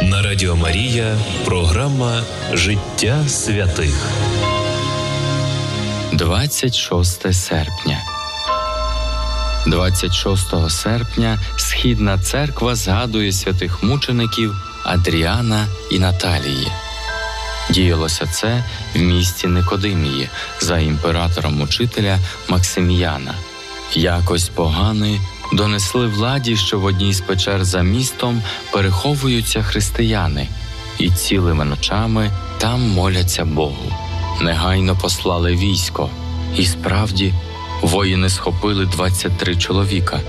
На Радіо Марія програма «Життя святих». 26 серпня. 26 серпня Східна церква згадує святих мучеників Адріана і Наталії. Діялося це в місті Никодимії за імператором-учителя Максиміяна. Якось погани донесли владі, що в одній з печер за містом переховуються християни і цілими ночами там моляться Богу. Негайно послали військо, і справді воїни схопили 23 чоловіка.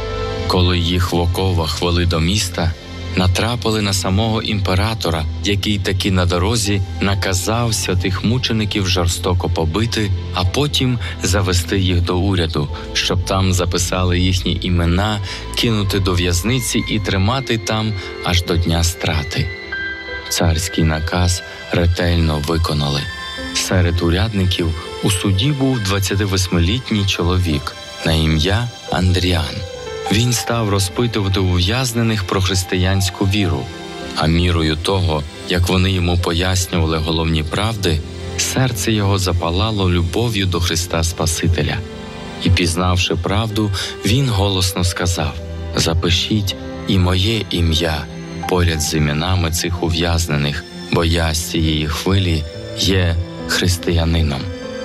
Коли їх в оковах вели до міста, натрапили на самого імператора, який таки на дорозі наказав святих мучеників жорстоко побити, а потім завести їх до уряду, щоб там записали їхні імена, кинути до в'язниці і тримати там аж до дня страти. Царський наказ ретельно виконали. Серед урядників у суді був 28-літній чоловік на ім'я Андріан. Він став розпитувати ув'язнених про християнську віру, а мірою того, як вони йому пояснювали головні правди, серце його запалало любов'ю до Христа Спасителя. І, пізнавши правду, він голосно сказав: «Запишіть і моє ім'я поряд з іменами цих ув'язнених, бо я з цієї хвилі є християнином».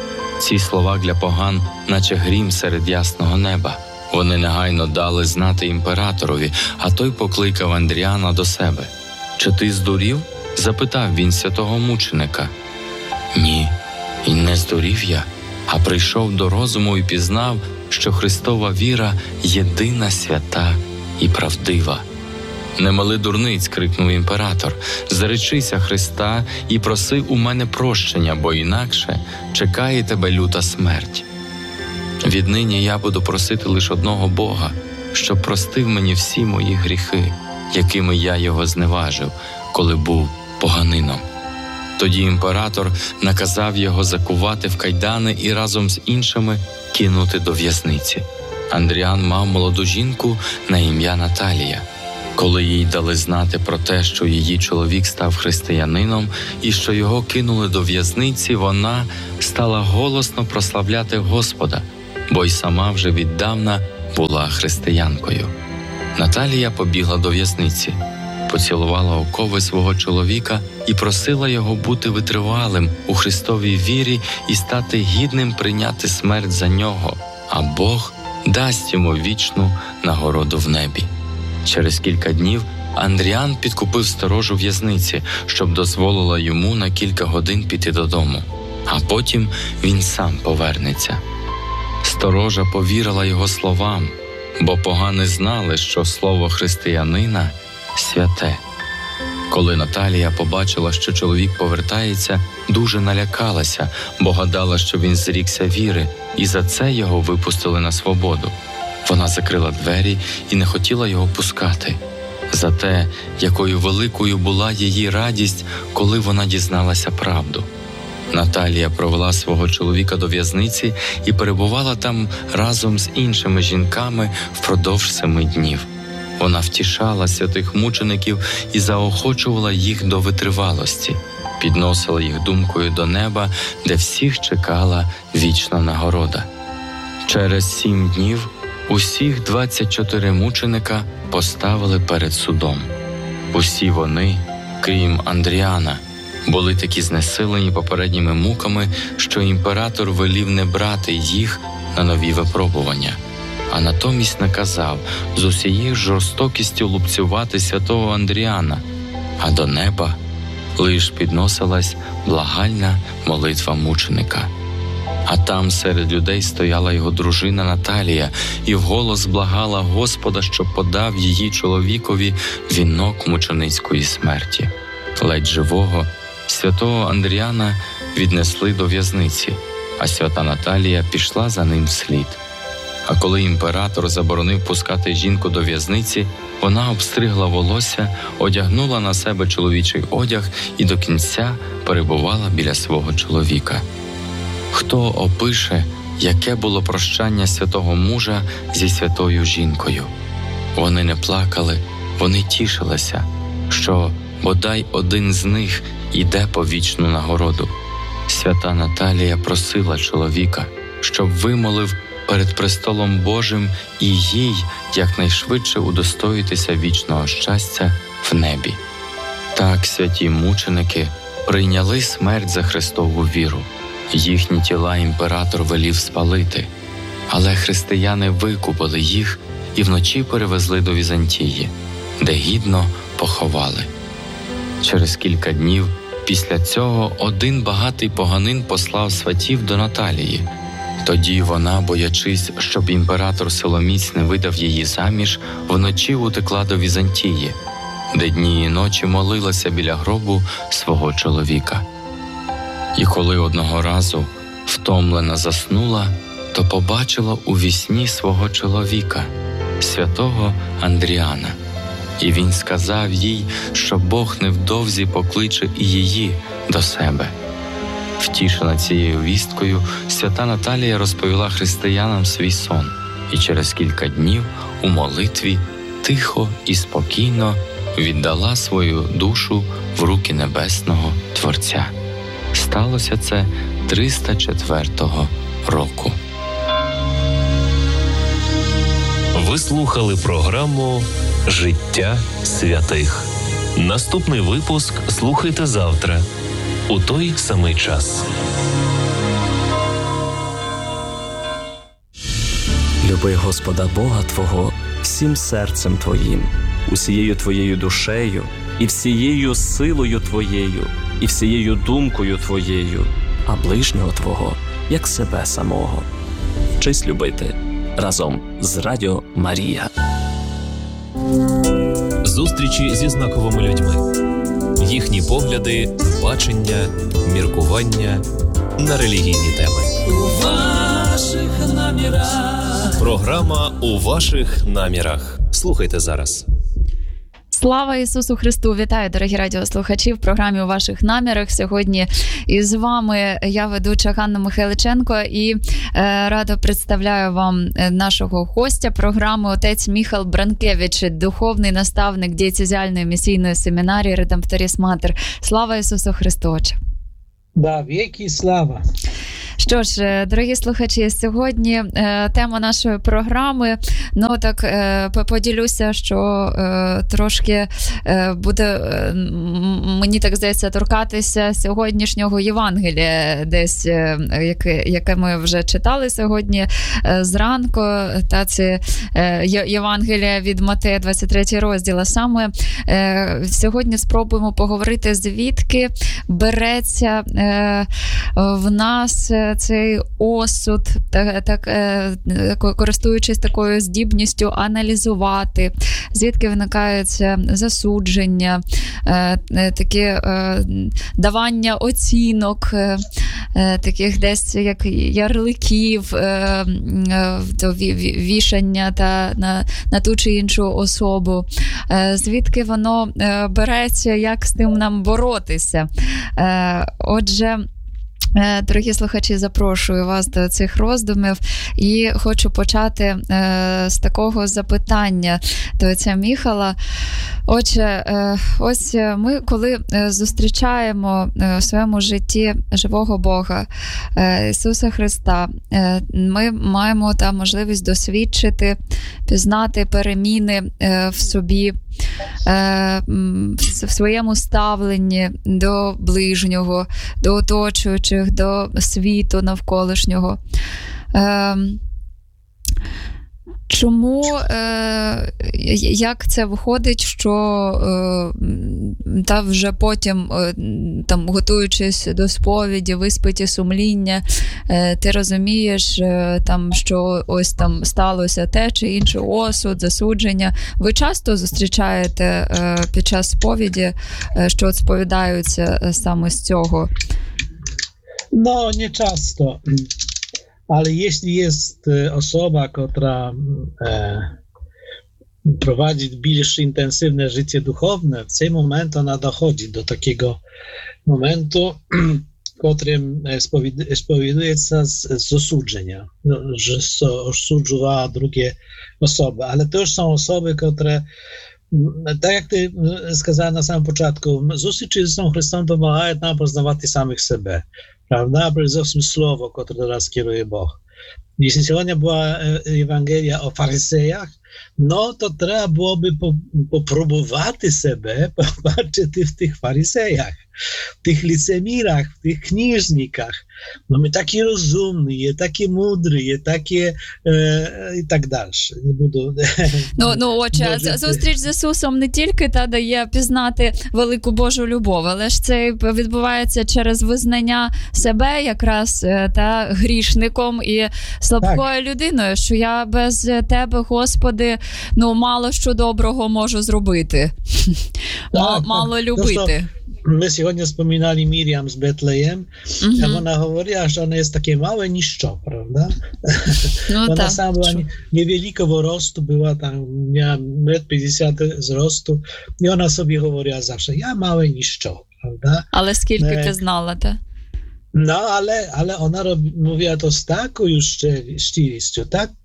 Ці слова для поган, наче грім серед ясного неба. Вони негайно дали знати імператорові, а той покликав Андріана до себе. «Чи ти здурів?» – запитав він святого мученика. «Ні, і не здурів я, а прийшов до розуму і пізнав, що Христова віра єдина свята і правдива». «Не мали дурниць!» – крикнув імператор. «Зречися Христа і проси у мене прощення, бо інакше чекає тебе люта смерть». «Віднині я буду просити лише одного Бога, щоб простив мені всі мої гріхи, якими я його зневажив, коли був поганином». Тоді імператор наказав його закувати в кайдани і разом з іншими кинути до в'язниці. Андріан мав молоду жінку на ім'я Наталія. Коли їй дали знати про те, що її чоловік став християнином і що його кинули до в'язниці, вона стала голосно прославляти Господа, бо й сама вже віддавна була християнкою. Наталія побігла до в'язниці, поцілувала окови свого чоловіка і просила його бути витривалим у Христовій вірі і стати гідним прийняти смерть за нього, а Бог дасть йому вічну нагороду в небі. Через кілька днів Андріан підкупив сторожу в'язниці, щоб дозволила йому на кілька годин піти додому, а потім він сам повернеться. Сторожа повірила його словам, бо погани знали, що слово християнина – святе. Коли Наталія побачила, що чоловік повертається, дуже налякалася, бо гадала, що він зрікся віри, і за це його випустили на свободу. Вона закрила двері і не хотіла його пускати. За те, якою великою була її радість, коли вона дізналася правду. Наталія провела свого чоловіка до в'язниці і перебувала там разом з іншими жінками впродовж 7 днів. Вона втішала святих мучеників і заохочувала їх до витривалості, підносила їх думкою до неба, де всіх чекала вічна нагорода. Через 7 днів усіх 24 мученика поставили перед судом. Усі вони, крім Андріана, були такі знесилені попередніми муками, що імператор велів не брати їх на нові випробування, а натомість наказав з усією жорстокістю лупцювати святого Андріана, а до неба лиш підносилась благальна молитва мученика. А там серед людей стояла його дружина Наталія і вголос благала Господа, щоб подав її чоловікові вінок мученицької смерті. Ледь живого святого Андріана віднесли до в'язниці, а свята Наталія пішла за ним вслід. А коли імператор заборонив пускати жінку до в'язниці, вона обстригла волосся, одягнула на себе чоловічий одяг і до кінця перебувала біля свого чоловіка. Хто опише, яке було прощання святого мужа зі святою жінкою? Вони не плакали, вони тішилися, що бодай один з них іде по вічну нагороду. Свята Наталія просила чоловіка, щоб вимолив перед престолом Божим і їй якнайшвидше удостоїтися вічного щастя в небі. Так святі мученики прийняли смерть за Христову віру. Їхні тіла імператор велів спалити, але християни викупили їх і вночі перевезли до Візантії, де гідно поховали. Через кілька днів після цього один багатий поганин послав сватів до Наталії. Тоді вона, боячись, щоб імператор Силоміць не видав її заміж, вночі утекла до Візантії, де дні і ночі молилася біля гробу свого чоловіка. І коли одного разу втомлена заснула, то побачила у вісні свого чоловіка, святого Андріана. І він сказав їй, що Бог невдовзі покличе і її до себе. Втішена цією вісткою, свята Наталія розповіла християнам свій сон і через кілька днів у молитві тихо і спокійно віддала свою душу в руки Небесного Творця. Сталося це 304 року. Ви слухали програму «Життя святих». Наступний випуск слухайте завтра у той самий час. Люби Господа Бога твого всім серцем твоїм, усією твоєю душею, і всією силою твоєю, і всією думкою твоєю, а ближнього твого, як себе самого. Вчись любити разом з Радіо Марія. Зустрічі зі знаковими людьми. Їхні погляди, бачення, міркування на релігійні теми. У ваших намірах. Програма «У ваших намірах». Слухайте зараз. Слава Ісусу Христу! Вітаю, дорогі радіослухачі, в програмі «У ваших намірах». Сьогодні із вами я, ведуча Ганна Михайличенко, і радо представляю вам нашого гостя програми, отець Міхал Бранкевич, духовний наставник дієцезіальної місійної семінарії «Редемпторіс Матер». Слава Ісусу Христу! Отче! Да, віки слава! Що ж, дорогі слухачі, сьогодні тема нашої програми, поділюся, що трошки буде, мені так здається, торкатися сьогоднішнього Євангелія, десь, яке ми вже читали сьогодні зранку, та це Євангелія від Матея, 23 розділ. Саме сьогодні спробуємо поговорити, звідки береться в нас цей осуд, користуючись такою здібністю аналізувати, звідки виникається засудження, таке давання оцінок, таких десь як ярликів, вішання на ту чи іншу особу. Звідки воно береться, як з тим нам боротися? Отже, дорогі слухачі, запрошую вас до цих роздумів і хочу почати з такого запитання до отця Міхала. Отже, ось ми, коли зустрічаємо в своєму житті живого Бога, Ісуса Христа, ми маємо можливість досвідчити, пізнати переміни в собі, в своєму ставленні до ближнього, до оточуючих, до світу навколишнього. Чому, як це виходить, що та вже потім, готуючись до сповіді, виспиті сумління, ти розумієш, що ось там сталося те чи інше, осуд, засудження. Ви часто зустрічаєте під час сповіді, що сповідаються саме з цього? No, nie często. Ale jeśli jest osoba, która prowadzi bliższe, intensywne życie duchowne, w tym momencie ona dochodzi do takiego momentu, w którym spowieduje się z osudzenia, że osudziła drugie osoby. Ale to już są osoby, które tak jak ty сказала на самому початку, зустрічі з Ісусом Христом допомагають нам познавати самих себе, правда? Перш зовсім слово, котре до нас керує Бог. Jeśli сьогодні була Євангелія о фарисеях, no to треба було би попробувати себе, побачити в тих фарисеях, в тих ліцемірах, в тих книжниках. No my такі розумні, такі мудрі, такі і так далі. Не буду... Отже, зустріч з Ісусом не тільки дає пізнати велику Божу любов, але ж це відбувається через визнання себе якраз грішником і слабкою людиною, що я без тебе, Господи, мало що доброго можу зробити. Мало любити. My сьогодні wspominali Miriam z Betlejem, a ona говорила, że ona jest takie małe niszczo, prawda? Ona sama była niewielkiego rostu, była tam, miała 1,50 m wzrostu i ona sobie говорила zawsze, ja małe niszczo, prawda? Ale скільки ти знала, te? No, ale ona mówiła to z taką już szczerością,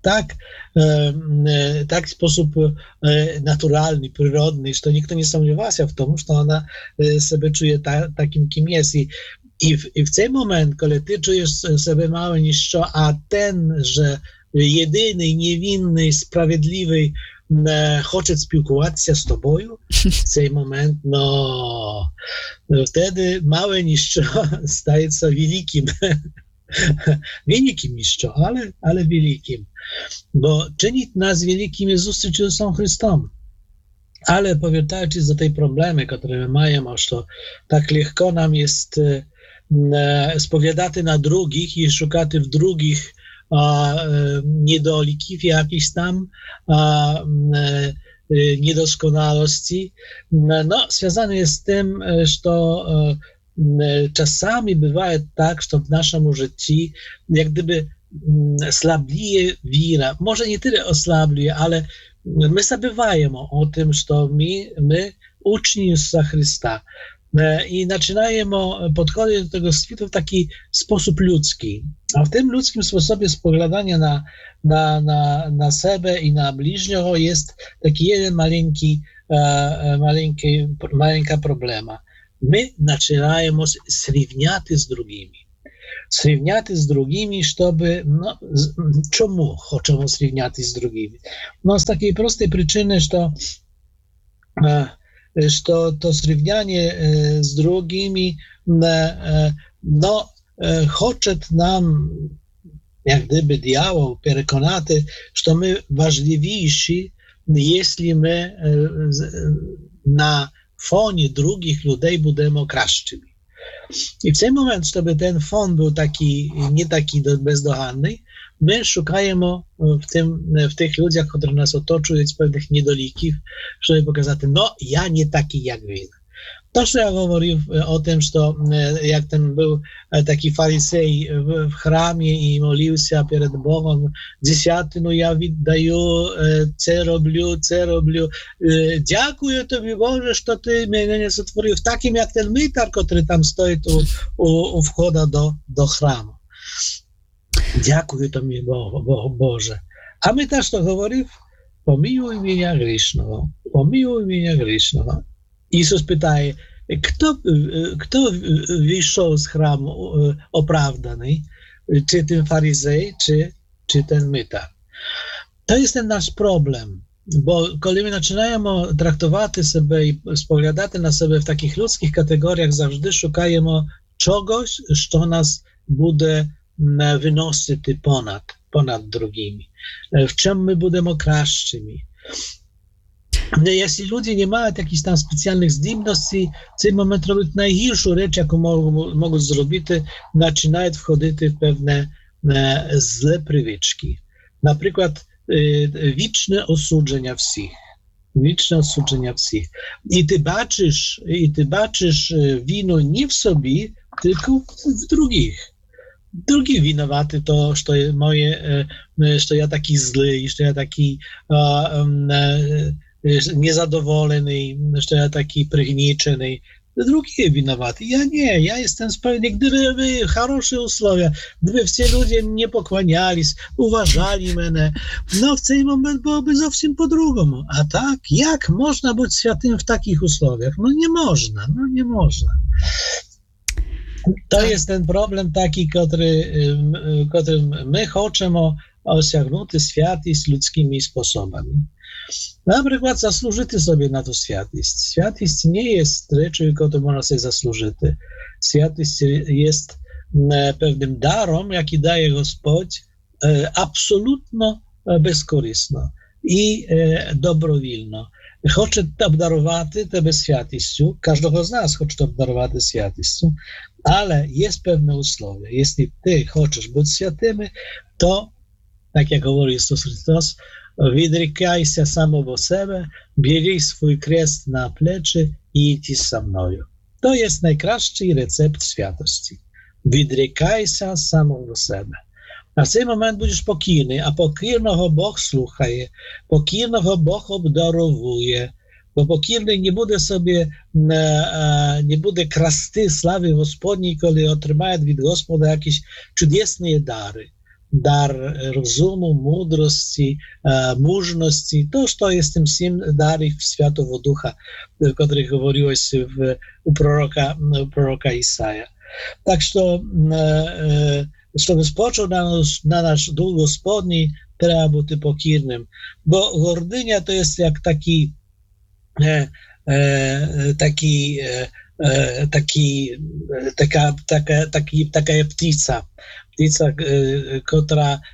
tak w sposób naturalny, przyrodny, że nikt nie sądziewał się w tym, że ona sobie czuje takim, kim jest. I w ten moment, kiedy ty czujesz sobie mało niż a ten, że jedyny, niewinny, sprawiedliwy chce spілкуватися z tobą, w ten moment, wtedy małe niszczo staje się wielkim. Wielkim niszczo, ale wielkim. Bo czynić nas wielkim jest zустріч z Jezusem Chrystom. Ale powracając do tej problemy, które my mamy, że tak lekko nam jest spowiadać na drugich i szukać w drugich niedolików jakichś tam, niedoskonałości, związane jest z tym, że czasami bywa tak, że w naszym życiu jak gdyby slabnieje wiara. Może nie tyle oslabnieje, ale my zabywajemy o tym, że my uczni Jezusa Chrysta i zaczynajemy podchodzić do tego świata w taki sposób ludzki. A w tym ludzkim sposobie spoglądania na siebie i na bliźniego jest taki jeden malinka problema. My zaczynajemy srównać z drugimi. Srównać z drugimi, żeby... czemu chcemy srównać z drugimi? Z takiej prostej przyczyny, że to srównanie z drugimi chce nam, jak gdyby diabeł, przekonać, że my ważniejsi, jeśli my na fonie drugich ludzi będziemy kraszczymi. I w tym momencie, żeby ten fon był nie taki bezdoganny, my szukajemy w tych ludziach, które nas otoczują, pewnych niedolików, żeby pokazać, ja nie taki jak wy. To, co ja mówił o tym, że jak ten był taki faryzej w chramie i modlił się przed Bogiem, dziesiątinu ja daję, co robię, dziękuję Tobie Boże, że Ty mnie stworzył w takim jak ten mytar, który tam stoi u wchodu do chramu. Dziękuję Tobie Boże. A my też to mówił, pomiłuj mnie grzesznego, pomiłuj mnie grzesznego. Jezus pytaje, kto wyszedł z chramu opravdany, czy ten faryzej, czy ten mytar. To jest ten nasz problem, bo kiedy my zaczynamy traktować sobie i spoglądać na siebie w takich ludzkich kategoriach, zawsze szukajemy czegoś, co nas będzie wynosić ponad drugimi. W czym my będziemy kraszczymi. Jeśli ludzie nie mają jakichś tam specjalnych zdolności, w tym moment robią najgorszą rzecz, jaką mogą zrobić, zaczynają wchodzić w pewne złe przywyczki. Na przykład wieczne osudzenia wszystkich. I ty baczysz wino nie w sobie, tylko w drugich. Drugi winowaty to, że ja taki zły, że ja taki niezadowolony, że ja taki prygniczony. drugi winowaty. Ja nie, ja jestem sprawiedliwy. Gdyby były хорошие условия, gdyby wszyscy ludzie mnie pokłaniались, uważali mnie, no w ten moment byłoby zupełnie po drugiemu. A tak, jak można być świętym w takich usłowiach? No nie można. To jest ten problem taki, którym my chcemy osiągnąć świętość ludzkimi sposobami. Na przykład zasłużyć sobie na to świętość. Świętość nie jest rzeczą, którą można sobie zasłużyć. Świętość jest pewnym darem, jaki daje Gospodź, absolutnie bezkorysno i dobrowolno. Chce obdarować Tebe świętością, każdego z nas chce obdarować świętością, ale jest pewne usłowie. Jeśli Ty chcesz być świętym, to, tak jak mówi Jezus Chrystus, wydrykaj się samego siebie, bierz swój kres na plecy i idź za mną. To jest najkraszczy recept świętości. Wydrykaj się samego siebie. Na ten moment będziesz pokірny, a pokірного Bóg słucha, pokірного Bóg obdarowuje, bo pokірny nie będzie krasty sławy Gospodniej, kiedy otrzyma od Gospoda jakieś cudowne dary. Dar rozumu, mądrości, mужності, to, co jest tym всім dary Świętego Ducha, o których mówiłeś u proroka Isaja. Tak, że żeby spoczął na nasz duch Gospodni, trzeba być pokірnym, bo gordynia to jest jak taka ptica, która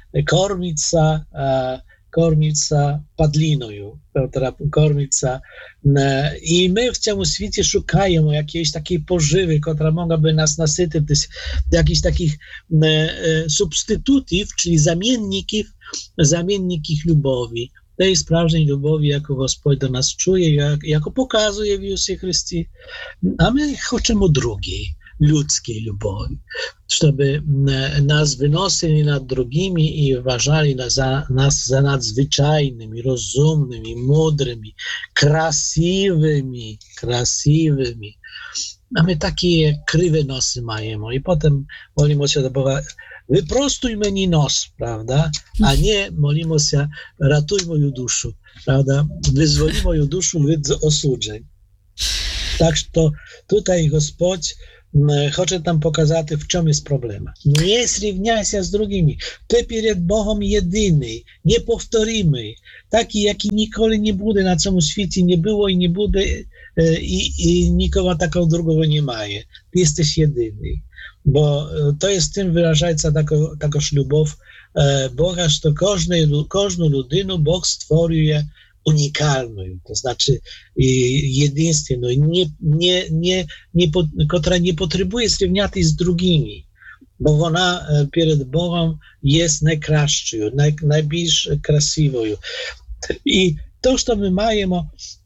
kormica padlinою, która kormica. I my w tym świecie szukamy jakiejś takiej pożywy, która mogłaby nas nasycić, jakichś takich substytutów, czyli zamienników lubowi. Tej sprażnej lubowi, jaką Gospodź do nas czuje, jako pokazuje w Jezusie Chrystie. A my chcemy drugiej, ludzkiej lubowi, żeby nas wynosili nad drugimi i uważali nas za nadzwyczajnymi, rozumnymi, mądrymi, krasiwymi. A my takie krywe nosy mamy i potem molimy się do Boga, wyprostuj mnie nos, prawda? A nie molimy się, ratuj moją duszę, prawda? Wyzwoli moją duszę od osudzeń. Tak, to tutaj Gospodź chce nam pokazać, w czym jest problem. Nie zrówniaj się z drugimi. Ty przed Bogiem jedyny, niepowtorimy, taki, jaki nigdy nie będzie na całym świecie, nie było i nie będzie i nikogo takiego drugiego nie ma. Ty jesteś jedyny. Bo to jest tym wyrażająca taką любов Boga, że każdą ludzinę Bóg stworzył unikalną, to znaczy jedynstwienną, która nie potrzebuje zrównać z drugimi, bo ona przed Bogiem jest najkraszczą, najbardziej krasiwą. I to, co my mamy,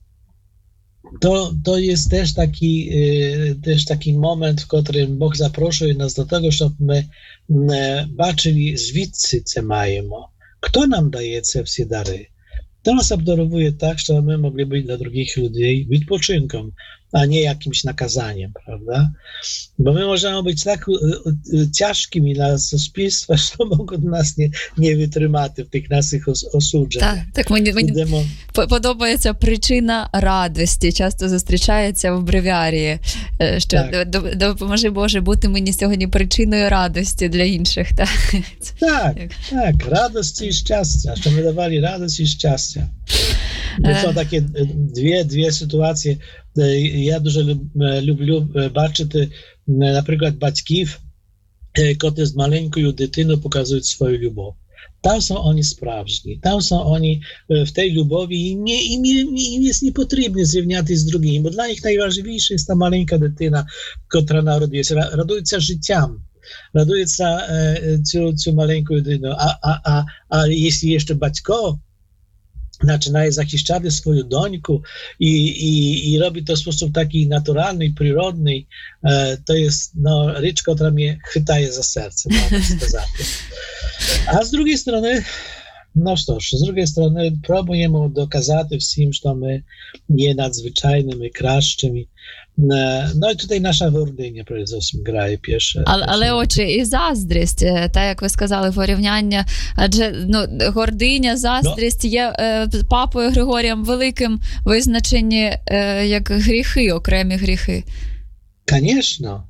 to jest też taki moment, w którym Bóg zapraszał nas do tego, żeby my baczyli zwidcy, co mamy. Kto nam daje te wszystkie dary? To nas obdarowuje tak, żeby my mogli być dla drugich ludzi wypoczynkiem, a nie jakimś nakazaniem, prawda? Bo my możemy być tak ciężkimi dla społeczeństwa, że mogą nas nie wytrzymać w tych naszych osudzeniach. Так, мені подобається причина радості, часто зустрічається в бревіарії, що допоможи Боже бути мені сьогодні причиною радості для інших. Tak, radości i szczęścia, że my dawali radość i szczęście. Są takie dwie sytuacje. Ja dużo lubię baczyć na przykład baćków, które z maleńką dytyną pokazują swoją любов. Tam są oni sprawdźni, tam są oni w tej lubowi i im jest niepotrzebne zrównać z drugimi, bo dla nich najważniejsza jest ta maleńka dytyna, która naroduje się, raduje się życiem, raduje się tą maleńką dytyną, a jeśli jeszcze baćko zaczyna zachiszczać swoją dońkę i robi to w sposób taki naturalny, przyrodny, to jest rzecz, która mnie chwytaje za serce. A z drugiej strony No cóż, z drugiej strony próbujemy dokazać wszystkim, że my nie nadzwyczajni, my кращими. No i tutaj наша гординя, перед зовсім, грає перше. Але отже, і заздрість, та як ви сказали, порівняння, адже гординя, заздрість є папою Григорієм Великим визначені як гріхи, окремі гріхи. Конечно.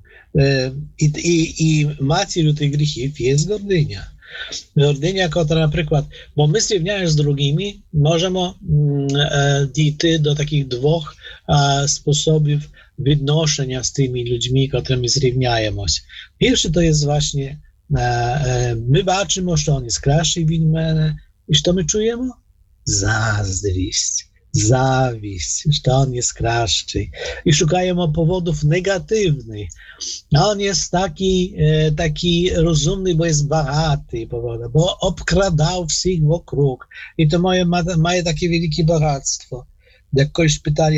І матір'ю тих гріхів є гординя. Гординя, яка, наприклад, бо ми зрівняємо з другими, можемо дійти до таких двох способів відношення з тими людьми, котрими зрівняємось. Перше, то є właśnie, ми бачимо, що вони кращі від мене, і що ми чуємо? Заздрість. Zawiść, że on jest kraszczy i szukajmy powodów negatywnych. A on jest taki rozumny, bo jest bogaty, bo obkradał wszystkich wokół. I to ma takie wielkie bogactwo. Jak kogoś pytali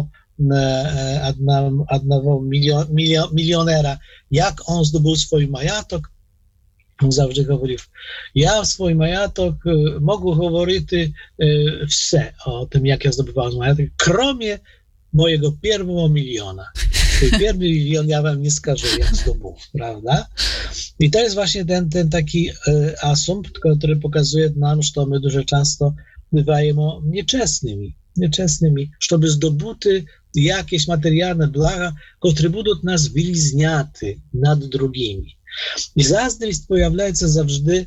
jednego milionera, jak on zdobył swój majątek, on zawsze mówił, ja w swoim majątek mogę mówić все o tym, jak ja zdobywałem majątek, kromie mojego pierwszego miliona. Pierwszy milion ja wam nie skażę, jak zdobył, prawda? I to jest właśnie ten taki asumpt, który pokazuje nam, że my dużo często bywajemy nieczesnymi, żeby zdobyty jakieś materialne blaga, które będą nas wylizniaty nad drugimi. I zazdrość pojawia się zawsze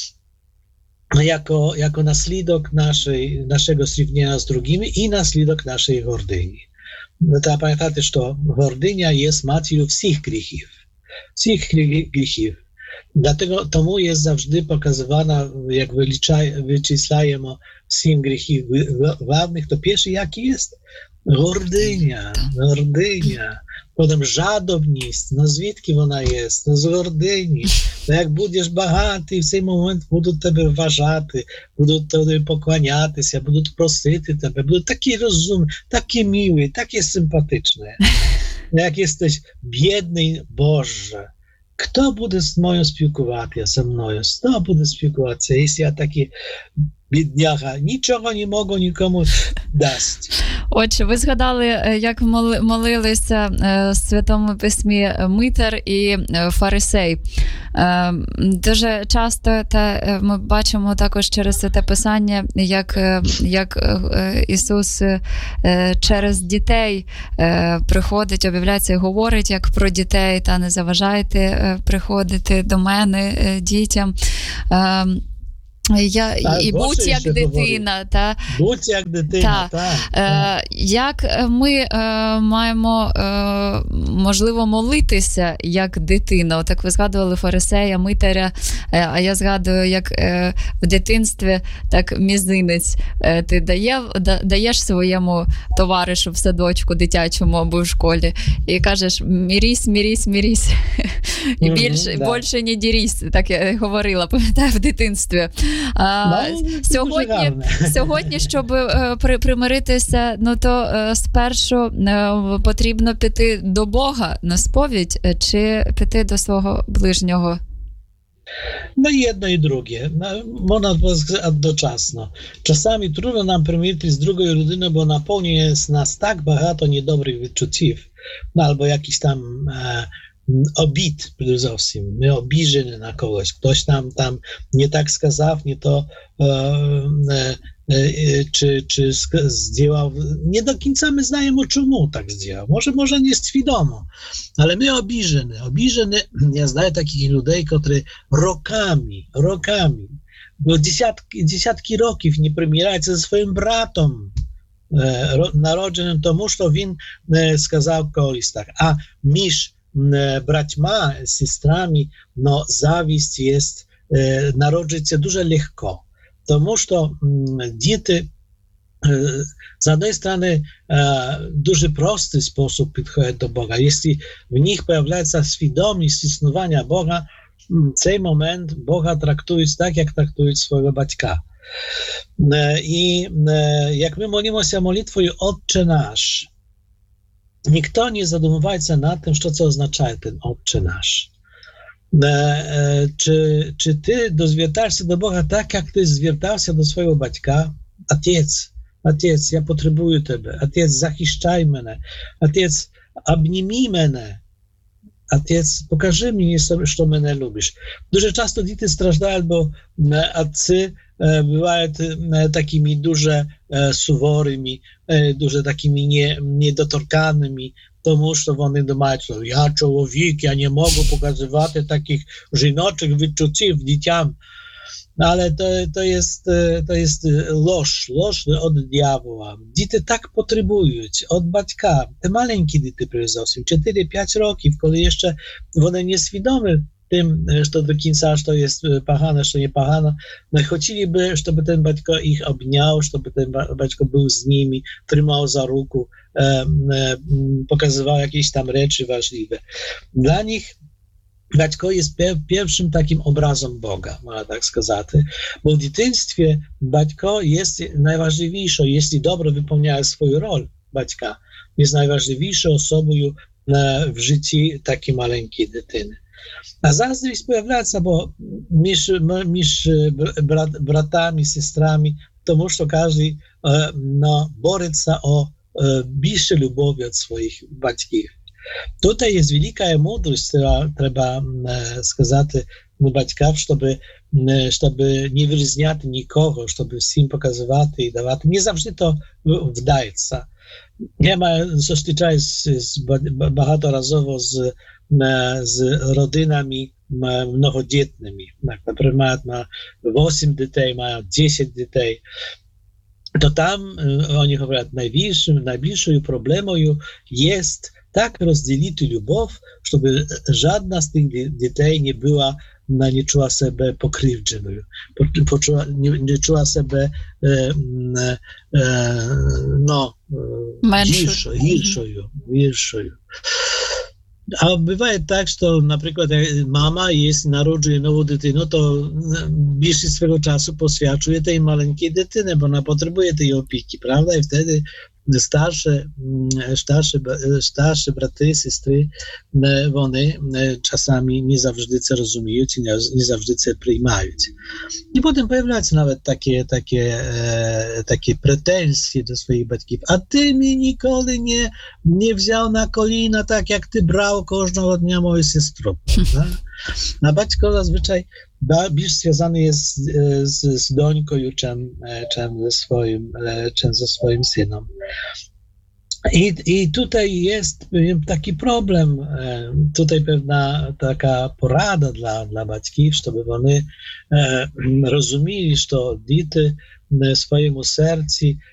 jako naslідок naszego zrównienia z drugimi i naslідок naszej gordyni. Trzeba pamiętać, że gordynia jest matką wszystkich grzechów. Dlatego tomu jest zawsze pokazywana, jak wyczyslajemy wszystkich grzechów głównych, to pierwszy jaki jest? Gordynia. Potem żadobність, no звідки вона є? No z гордині. No jak będziesz bogaty, w ten moment będą тебе вважати, będą tobie pokłaniatися, będą prosити тебе, będą taki rozumny, taki miły, takie sympatyczne. Jak jesteś biedny, Boże, kto буде з мною спілкуватися, ze мною? Kto буде спілкуватися, jeśli ja taki бідняга, нічого не можу нікому дасть. Отже, ви згадали, як молилися в Святому Письмі Митар і Фарисей. Дуже часто ми бачимо також через це Писання, як Ісус через дітей приходить, об'являється і говорить, як про дітей, та не заважайте приходити до мене дітям. І будь як дитина. Будь як дитина, так. Як ми маємо, можливо, молитися як дитина? Отак ви згадували Фарисея, Митаря, а я згадую, як в дитинстві так мізинець ти даєш своєму товаришу в садочку дитячому або в школі і кажеш мірісь. І більше не дірісь, так я говорила, пам'ятаю, в дитинстві. Сьогодні, щоб примиритися, то спершу потрібно піти до Бога на сповідь чи піти до свого ближнього? No i jedno i drugie. Można doczasno. Czasami trudno nam примиритись z drugą rodziną, bo napełni jest nas tak багато niedobrych wyczuciów, albo jakiś tam obid przede wszystkim. My obiżeni na kogoś. Ktoś nam tam nie tak skazał, nie to czy zdziałał. Nie do końca my znajemy, czemu tak zdziałał. Może nie jest wiadomo, ale my obiżeni. Ja znaję takich ludzi, którzy rokami, bo dziesiątki roków nie primirają ze swoim bratem narodzonym tomu, że on skazał kogoś tak. A miż braćma, siostrami, no zawiść jest, narodzić się dużo lekko. Тому що діти, з однієї сторони, дуже простий спосіб підходять до Бога. Якщо в них з'являється свідомість існування Бога, в цей момент Бога трактують так, як трактують свого батька. І як ми молимося молитвою «Отче наш», ніхто не задумується над тим, що це означає ten «Отче наш». Чи ти звертаєшся до Бога так, як ти звертався до свого батька? Отець, я потребую тебе. Отець, захищай мене. Отець, обніми мене. Отець, покажи мені, що мене любиш. Дуже часто діти страждають, бо отці бувають такими дуже суворими, дуже такими недоторканими, тому що вони думають, що я чоловік, я не можу показувати таких жіночих відчуттів дітям. Але to jest ложь od diabła. Діти так потребують від батька. Те маленькі діти, перш за все, 4-5 років, коли ще вони не свідомі тим, що до кінця, що є погано, що не погано, ми хотіли би, щоб ten батько їх обняв, щоб ten батько був з ними, тримав за руку, показував якісь там речі важливі. Для них батько jest pierwszym takim obrazem Boga, można tak сказати. Bo w dzieciństwie батько jest najważniejszą, jeśli dobrze wypełnia swoją rolę батька, jest najważniejszą osobą w życiu takiej maleńkiej dziewczyny. A zazdrość pojawia się, bo między bratami, siostrami, to że każdy bori się o większą lubię od swoich батьків. Tutaj jest wielka mądrość, która trzeba сказати батькам, żeby nie wyróżniać nikogo, żeby wszystkim pokazywać i dawać. Nie zawsze to wdaje się. Ja zustyczałem багаторазово z rodzinami mnogodzietnymi. Na przykład ma 8 dzieci, ma 10 dzieci. To tam oni mówią, najbliższym problemem jest tak rozdzielić любов, żeby żadna z tych dzieci nie czuła siebie pokrzywdzoną, nie czuła siebie gorszą. A bywa tak, że na przykład mama jest narodzuje nową dziewczynę, to więcej swego czasu poświęcuje tej maleńkiej dziewczynie, bo ona potrzebuje tej opieki, prawda? I wtedy starsze braty, siostry, one czasami nie zawsze się rozumieją i nie zawsze się przyjmają. I potem pojawiają się nawet takie pretensje do swoich batków. A ty mnie nigdy nie wziął na kolina tak, jak ty brał każdego dnia moją siostrę. A batko zazwyczaj bardziej związany jest z dońką, czym ze swoim synem. I tutaj jest taki problem, tutaj pewna taka porada dla batków, żeby oni rozumieli, że dzieci swojemu sercu